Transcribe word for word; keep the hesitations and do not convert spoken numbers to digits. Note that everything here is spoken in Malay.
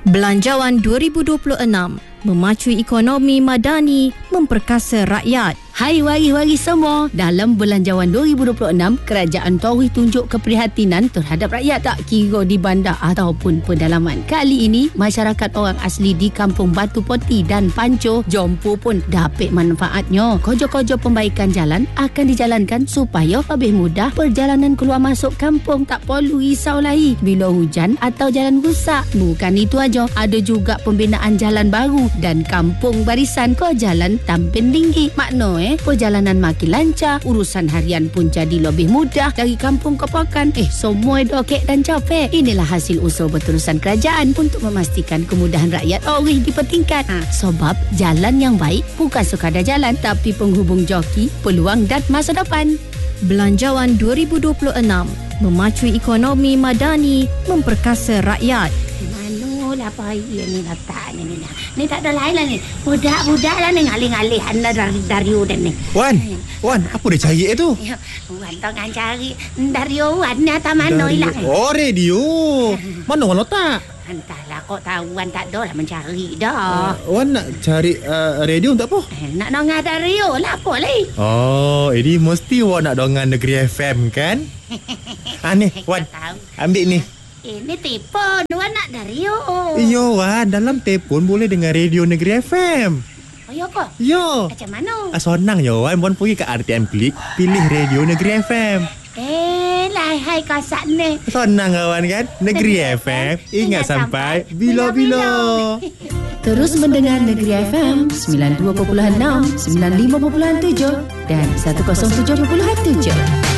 Belanjawan dua ribu dua puluh enam memacu ekonomi madani, memperkasa rakyat. Hai wari-wari semua, dalam Belanjawan dua ribu dua puluh enam, Kerajaan Toris tunjuk keprihatinan terhadap rakyat tak kira di bandar ataupun pedalaman. Kali ini, masyarakat orang asli di Kampung Batu Poti dan Panco, Jompo pun dapat manfaatnya. Kojo-kojo pembaikan jalan akan dijalankan supaya lebih mudah perjalanan keluar masuk kampung, tak perlu risau lagi bila hujan atau jalan rusak. Bukan itu aja, ada juga pembinaan jalan baru dan kampung barisan ke jalan Tampin Tinggi. Makna eh, perjalanan makin lancar, urusan harian pun jadi lebih mudah dari kampung ke pakan. Eh, semua dokek dan capek. Inilah hasil usaha berterusan kerajaan untuk memastikan kemudahan rakyat orang dipentingkan. Ha, sebab jalan yang baik bukan sekadar jalan, tapi penghubung joki, peluang dan masa depan. Belanjawan dua ribu dua puluh enam memacu ekonomi madani, memperkasa rakyat. Apa ini letak ni ni ni tak ada lain lah ni. Budak-budak lah ni ngalih-ngalih anda dari dari udan ni. Wan, Wan, apa dia cari tu? Ya, Wan tengah cari dari Wan ni atas mana hilang. Oh, radio. Mana Wan letak? Entahlah, kok tahu Wan tak ada lah mencari dah. Uh, Wan nak cari uh, radio untuk apa? Eh, nak dengar radio lah apa lagi. Oh, ini mesti Wan nak dengar Negeri F M kan? Ah ni, Wan. Ambil ni. Ini telefon, Wan nak radio. Iyo Wan, dalam telefon boleh dengar radio Negeri F M. Oh ya ke? Yo. Macam mana? Ah, senang yo Wan, Wan pergi ke R T M Klik, pilih radio Negeri F M. Eh, lahai kasak ni. Senang kawan kan? Negeri F M, ingat sampai bila-bila. Terus mendengar Negeri F M sembilan puluh dua perpuluhan enam, sembilan puluh lima perpuluhan tujuh dan seratus tujuh perpuluhan tujuh.